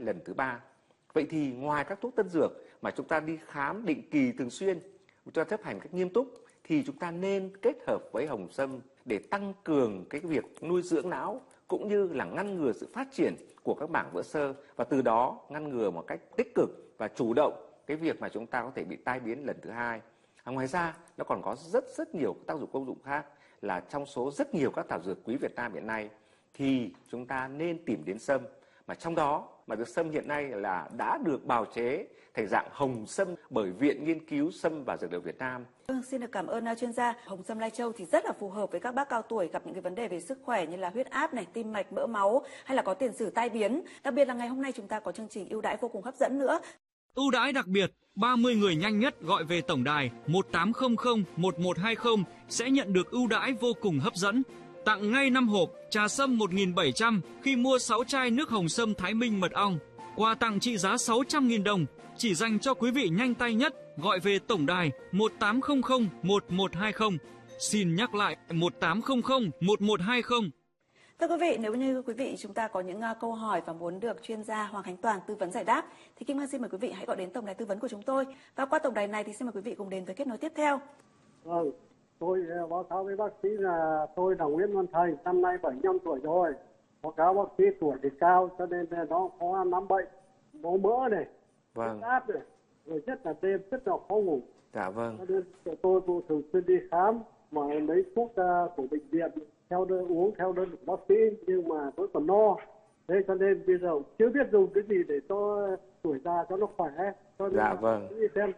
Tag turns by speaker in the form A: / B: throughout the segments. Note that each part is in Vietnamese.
A: lần thứ 3. Vậy thì ngoài các thuốc tân dược mà chúng ta đi khám định kỳ thường xuyên, chúng ta chấp hành cách nghiêm túc, thì chúng ta nên kết hợp với hồng sâm để tăng cường cái việc nuôi dưỡng não, cũng như là ngăn ngừa sự phát triển của các mảng vữa xơ, và từ đó ngăn ngừa một cách tích cực và chủ động cái việc mà chúng ta có thể bị tai biến lần thứ 2. Ngoài ra nó còn có rất nhiều tác dụng công dụng khác, là trong số rất nhiều các thảo dược quý Việt Nam hiện nay thì chúng ta nên tìm đến sâm, mà trong đó mà dược sâm hiện nay là đã được bào chế thành dạng hồng sâm bởi Viện Nghiên cứu Sâm và Dược liệu Việt Nam.
B: Xin được cảm ơn chuyên gia. Hồng sâm Lai Châu thì rất là phù hợp với các bác cao tuổi gặp những cái vấn đề về sức khỏe như là huyết áp này, tim mạch, mỡ máu hay là có tiền sử tai biến. Đặc biệt là ngày hôm nay chúng ta có chương trình ưu đãi vô cùng hấp dẫn nữa.
C: Ưu đãi đặc biệt, 30 người nhanh nhất gọi về tổng đài 1800 1120 sẽ nhận được ưu đãi vô cùng hấp dẫn. Tặng ngay 5 hộp trà sâm 1.700 khi mua 6 chai nước hồng sâm Thái Minh mật ong. Quà tặng trị giá 600.000 đồng chỉ dành cho quý vị nhanh tay nhất gọi về tổng đài 1800 1120. Xin nhắc lại 1800 1120.
B: Thưa quý vị, nếu như quý vị chúng ta có những câu hỏi và muốn được chuyên gia Hoàng Khánh Toàn tư vấn giải đáp thì Kim Ngân xin mời quý vị hãy gọi đến tổng đài tư vấn của chúng tôi. Và qua tổng đài này thì xin mời quý vị cùng đến với kết nối tiếp theo.
D: Vâng, tôi báo cáo với bác sĩ là tôi là Nguyễn Văn Thành, năm nay 75 tuổi rồi. Báo cáo bác sĩ tuổi thì cao cho nên nó có nắm bệnh máu mỡ này,
A: Vâng.
D: huyết áp này, rồi rất là đêm rất là khó ngủ.
A: Dạ vâng.
D: Cho nên tôi thường xuyên đi khám mà lấy thuốc của bệnh viện uống theo đơn của bác sĩ, nhưng mà tôi còn no. Thế cho nên bây giờ chưa biết dùng cái gì để cho tuổi già cho nó khỏe. Cho nên
A: Dạ vâng.
D: đi xem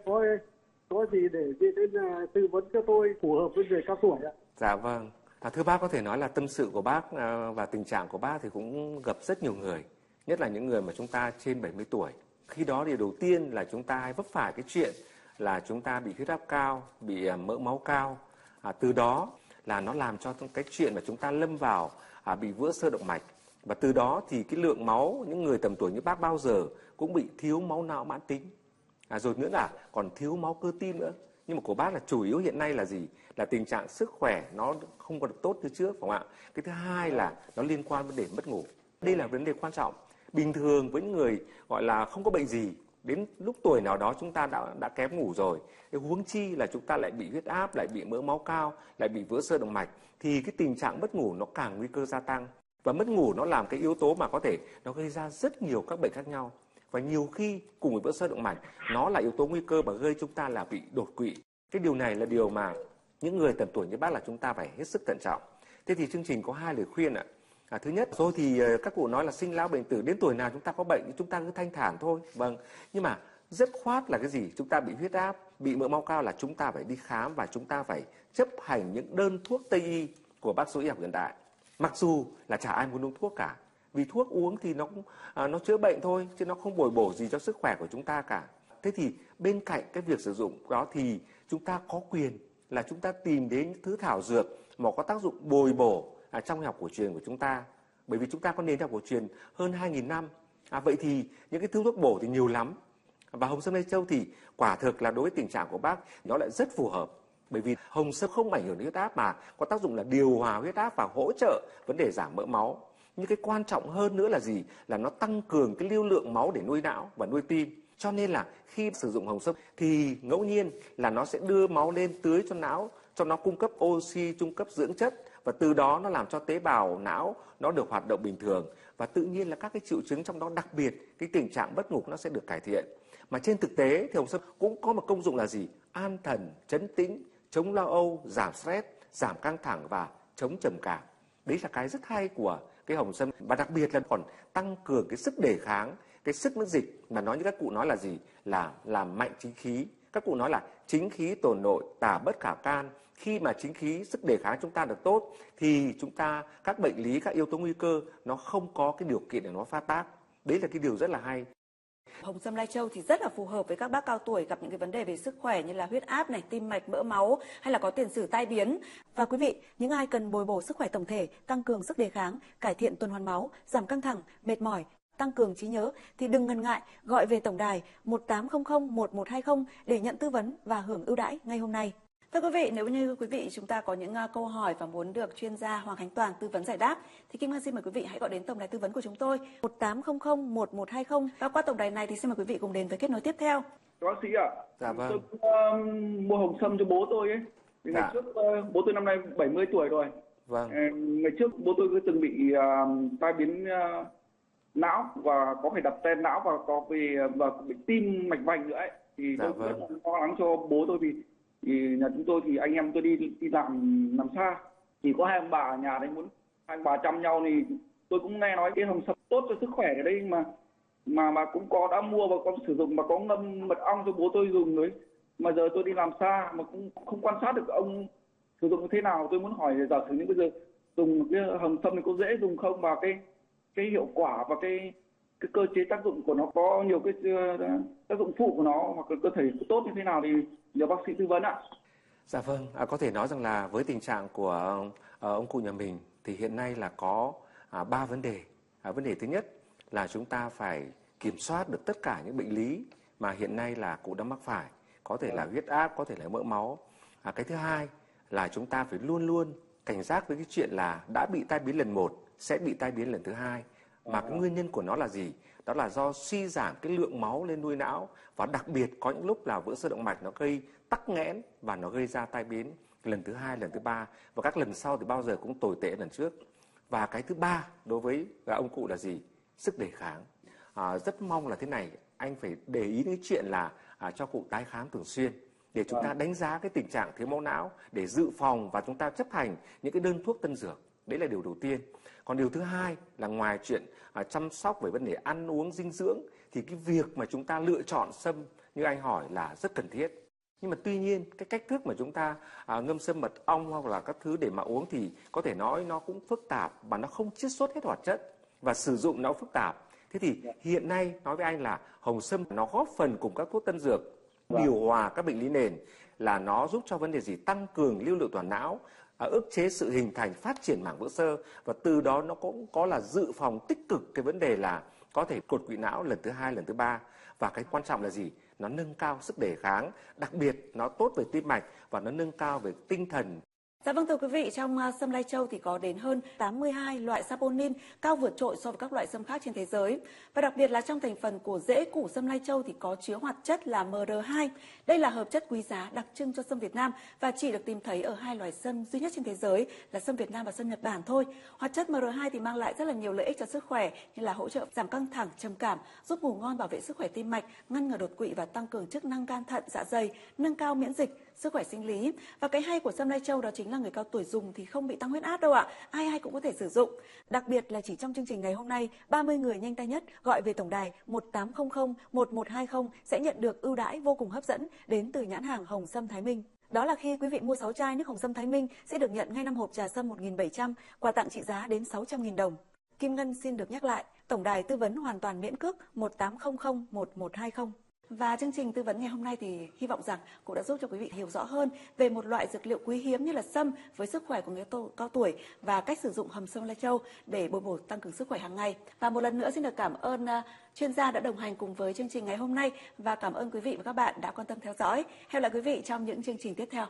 D: có gì để đi đến tư vấn cho tôi phù hợp với người cao tuổi ạ.
A: Dạ vâng. Thưa bác, có thể nói là tâm sự của bác và tình trạng của bác thì cũng gặp rất nhiều người, nhất là những người mà chúng ta trên 70 tuổi. Khi đó thì đầu tiên là chúng ta hay vấp phải cái chuyện là chúng ta bị huyết áp cao, bị mỡ máu cao. Từ đó là nó làm cho cái chuyện mà chúng ta lâm vào bị vữa xơ động mạch. Và từ đó thì cái lượng máu những người tầm tuổi như bác bao giờ cũng bị thiếu máu não mãn tính. Rồi nữa là còn thiếu máu cơ tim nữa. Nhưng mà của bác là chủ yếu hiện nay là gì? Là tình trạng sức khỏe nó không còn được tốt như trước, phải không ạ? Cái thứ hai là nó liên quan vấn đề mất ngủ. Đây là vấn đề quan trọng. Bình thường với những người gọi là không có bệnh gì, đến lúc tuổi nào đó chúng ta đã kém ngủ rồi. Huống chi là chúng ta lại bị huyết áp, lại bị mỡ máu cao, lại bị vữa xơ động mạch, thì cái tình trạng mất ngủ nó càng nguy cơ gia tăng. Và mất ngủ nó làm cái yếu tố mà có thể nó gây ra rất nhiều các bệnh khác nhau. Và nhiều khi cùng với vữa xơ động mạch, nó là yếu tố nguy cơ mà gây chúng ta là bị đột quỵ. Cái điều này là điều mà những người tầm tuổi như bác là chúng ta phải hết sức thận trọng. Thế thì chương trình có 2 lời khuyên ạ. Thứ nhất, rồi thì các cụ nói là sinh lão bệnh tử, đến tuổi nào chúng ta có bệnh chúng ta cứ thanh thản thôi. Vâng, nhưng mà dứt khoát là cái gì? Chúng ta bị huyết áp, bị mỡ máu cao là chúng ta phải đi khám và chúng ta phải chấp hành những đơn thuốc Tây y của bác sĩ y học hiện đại. Mặc dù là chả ai muốn uống thuốc cả, vì thuốc uống thì nó chữa bệnh thôi, chứ nó không bồi bổ gì cho sức khỏe của chúng ta cả. Thế thì bên cạnh cái việc sử dụng đó thì chúng ta có quyền là chúng ta tìm đến những thứ thảo dược mà có tác dụng bồi bổ trong y học cổ truyền của chúng ta. Bởi vì chúng ta có nền y học cổ truyền hơn 2.000 năm. Vậy thì những cái thứ thuốc bổ thì nhiều lắm. Và hồng sâm Lai Châu thì quả thực là đối với tình trạng của bác nó lại rất phù hợp. Bởi vì hồng sâm không ảnh hưởng đến huyết áp mà có tác dụng là điều hòa huyết áp và hỗ trợ vấn đề giảm mỡ máu. Nhưng cái quan trọng hơn nữa là gì? Là nó tăng cường cái lưu lượng máu để nuôi não và nuôi tim. Cho nên là khi sử dụng hồng sâm thì ngẫu nhiên là nó sẽ đưa máu lên tưới cho não, cho nó cung cấp oxy, cung cấp dưỡng chất, và từ đó nó làm cho tế bào não nó được hoạt động bình thường, và tự nhiên là các cái triệu chứng trong đó, đặc biệt cái tình trạng mất ngủ nó sẽ được cải thiện. Mà trên thực tế thì hồng sâm cũng có một công dụng là gì? An thần, trấn tĩnh, chống lo âu, giảm stress, giảm căng thẳng và chống trầm cảm. Đấy là cái rất hay của cái hồng sâm, và đặc biệt là còn tăng cường cái sức đề kháng, cái sức miễn dịch, mà nói như các cụ nói là gì? Là làm mạnh chính khí. Các cụ nói là chính khí tồn nội, tả bất khả can. Khi mà chính khí, sức đề kháng chúng ta được tốt thì chúng ta các bệnh lý, các yếu tố nguy cơ nó không có cái điều kiện để nó phát tác. Đấy là cái điều rất là hay.
B: Hồng sâm Lai Châu thì rất là phù hợp với các bác cao tuổi gặp những cái vấn đề về sức khỏe như là huyết áp này, tim mạch, mỡ máu hay là có tiền sử tai biến. Và quý vị, những ai cần bồi bổ sức khỏe tổng thể, tăng cường sức đề kháng, cải thiện tuần hoàn máu, giảm căng thẳng, mệt mỏi, tăng cường trí nhớ thì đừng ngần ngại gọi về tổng đài 1800 1120 để nhận tư vấn và hưởng ưu đãi ngay hôm nay. Thưa quý vị, nếu như quý vị chúng ta có những câu hỏi và muốn được chuyên gia Hoàng Khánh Toàn tư vấn giải đáp thì Kim Ngân xin mời quý vị hãy gọi đến tổng đài tư vấn của chúng tôi 1800 1120 và qua tổng đài này thì xin mời quý vị cùng đến với kết nối tiếp theo.
E: Bác sĩ ạ,
A: Dạ vâng.
E: tôi mua hồng sâm cho bố tôi ấy. Thì ngày trước bố tôi năm nay 70 tuổi rồi.
A: Vâng.
E: Ngày trước bố tôi từng bị tai biến não và có phải đặt stent não và bị tim mạch vành nữa ấy. Thì tôi rất là lo lắng cho bố tôi vì nhà chúng tôi thì anh em tôi đi làm xa, chỉ có hai ông bà ở nhà đấy, muốn hai ông bà chăm nhau thì tôi cũng nghe nói cái hồng sâm tốt cho sức khỏe ở đây mà cũng đã mua và có sử dụng và có ngâm mật ong cho bố tôi dùng đấy, mà giờ tôi đi làm xa mà cũng không quan sát được ông sử dụng như thế nào. Tôi muốn hỏi giả sử như bây giờ dùng cái hồng sâm này có dễ dùng không, và cái hiệu quả và cái cơ chế tác dụng của nó có nhiều cái tác dụng phụ của nó hoặc là cơ thể tốt như thế nào thì nhờ bác sĩ tư vấn ạ.
A: Dạ vâng, có thể nói rằng là với tình trạng của ông cụ nhà mình thì hiện nay là có 3 vấn đề. Vấn đề thứ nhất là chúng ta phải kiểm soát được tất cả những bệnh lý mà hiện nay là cụ đang mắc phải, có thể là huyết áp, có thể là mỡ máu. Cái thứ hai là chúng ta phải luôn luôn cảnh giác với cái chuyện là đã bị tai biến lần 1 sẽ bị tai biến lần thứ hai. Mà cái nguyên nhân của nó là gì? Đó là do suy giảm cái lượng máu lên nuôi não, và đặc biệt có những lúc là vữa sơ động mạch nó gây tắc nghẽn và nó gây ra tai biến lần thứ hai, lần thứ ba, và các lần sau thì bao giờ cũng tồi tệ lần trước. Và cái thứ ba đối với ông cụ là gì? Sức đề kháng. Rất mong là thế này, anh phải để ý đến chuyện là cho cụ tái khám thường xuyên để chúng ta đánh giá cái tình trạng thiếu máu não để dự phòng và chúng ta chấp hành những cái đơn thuốc tân dược. Đấy là điều đầu tiên. Còn điều thứ hai là ngoài chuyện chăm sóc về vấn đề ăn uống dinh dưỡng thì cái việc mà chúng ta lựa chọn sâm như anh hỏi là rất cần thiết. Nhưng mà tuy nhiên cái cách thức mà chúng ta ngâm sâm mật ong hoặc là các thứ để mà uống thì có thể nói nó cũng phức tạp và nó không chiết xuất hết hoạt chất và sử dụng nó phức tạp. Thế thì hiện nay nói với anh là hồng sâm nó góp phần cùng các thuốc tân dược điều hòa các bệnh lý nền, là nó giúp cho vấn đề gì? Tăng cường lưu lượng toàn não, ức chế sự hình thành phát triển mảng vữa sơ, và từ đó nó cũng có là dự phòng tích cực cái vấn đề là có thể đột quỵ não lần thứ hai, lần thứ ba. Và cái quan trọng là gì? Nó nâng cao sức đề kháng, đặc biệt nó tốt về tim mạch và nó nâng cao về tinh thần.
B: Dạ vâng, thưa quý vị, trong sâm lai châu thì có đến hơn 82 loại saponin, cao vượt trội so với các loại sâm khác trên thế giới. Và đặc biệt là trong thành phần của rễ củ sâm lai châu thì có chứa hoạt chất là MR2. Đây là hợp chất quý giá đặc trưng cho sâm Việt Nam và chỉ được tìm thấy ở 2 loài sâm duy nhất trên thế giới là sâm Việt Nam và sâm Nhật Bản thôi. Hoạt chất MR2 thì mang lại rất là nhiều lợi ích cho sức khỏe như là hỗ trợ giảm căng thẳng, trầm cảm, giúp ngủ ngon, bảo vệ sức khỏe tim mạch, ngăn ngừa đột quỵ và tăng cường chức năng gan thận, dạ dày, nâng cao miễn dịch, sức khỏe sinh lý. Và cái hay của sâm lai châu đó chính là người cao tuổi dùng thì không bị tăng huyết áp đâu ạ. Ai cũng có thể sử dụng. Đặc biệt là chỉ trong chương trình ngày hôm nay, 30 người nhanh tay nhất gọi về tổng đài 1800 1120 sẽ nhận được ưu đãi vô cùng hấp dẫn đến từ nhãn hàng Hồng Sâm Thái Minh. Đó là khi quý vị mua 6 chai nước Hồng Sâm Thái Minh sẽ được nhận ngay 5 hộp trà sâm 1.700, quà tặng trị giá đến 600.000 đồng. Kim Ngân xin được nhắc lại, tổng đài tư vấn hoàn toàn miễn cước 1800 1120. Và chương trình tư vấn ngày hôm nay thì hy vọng rằng cũng đã giúp cho quý vị hiểu rõ hơn về một loại dược liệu quý hiếm như là sâm với sức khỏe của người cao tuổi và cách sử dụng hồng sâm lai châu để bồi bổ tăng cường sức khỏe hàng ngày. Và một lần nữa xin được cảm ơn chuyên gia đã đồng hành cùng với chương trình ngày hôm nay và cảm ơn quý vị và các bạn đã quan tâm theo dõi. Hẹn gặp lại quý vị trong những chương trình tiếp theo.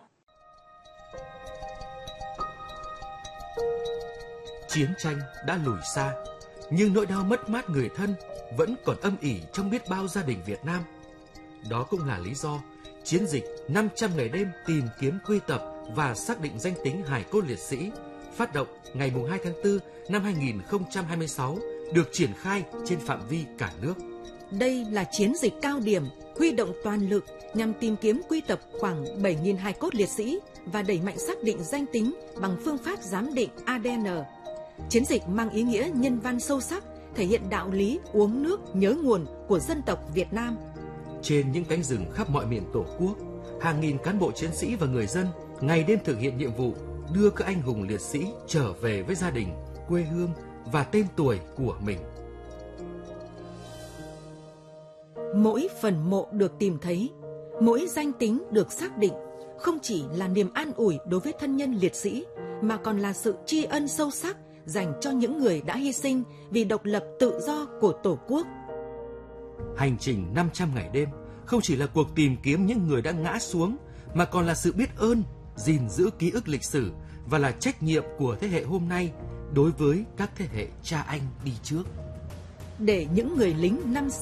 F: Chiến tranh đã lùi xa, nhưng nỗi đau mất mát người thân vẫn còn âm ỉ trong biết bao gia đình Việt Nam. Đó cũng là lý do chiến dịch 500 ngày đêm tìm kiếm quy tập và xác định danh tính hài cốt liệt sĩ phát động ngày 2 tháng 4 năm 2026 được triển khai trên phạm vi cả nước.
G: Đây là chiến dịch cao điểm huy động toàn lực nhằm tìm kiếm quy tập khoảng 7.000 hài cốt liệt sĩ và đẩy mạnh xác định danh tính bằng phương pháp giám định ADN. Chiến dịch mang ý nghĩa nhân văn sâu sắc, thể hiện đạo lý uống nước nhớ nguồn của dân tộc Việt Nam.
F: Trên những cánh rừng khắp mọi miền Tổ quốc, hàng nghìn cán bộ chiến sĩ và người dân ngày đêm thực hiện nhiệm vụ đưa các anh hùng liệt sĩ trở về với gia đình, quê hương và tên tuổi của mình.
G: Mỗi phần mộ được tìm thấy, mỗi danh tính được xác định không chỉ là niềm an ủi đối với thân nhân liệt sĩ mà còn là sự tri ân sâu sắc dành cho những người đã hy sinh vì độc lập tự do của Tổ quốc.
F: Hành trình 500 ngày đêm không chỉ là cuộc tìm kiếm những người đã ngã xuống mà còn là sự biết ơn, gìn giữ ký ức lịch sử và là trách nhiệm của thế hệ hôm nay đối với các thế hệ cha anh đi trước.
G: Để những người lính năm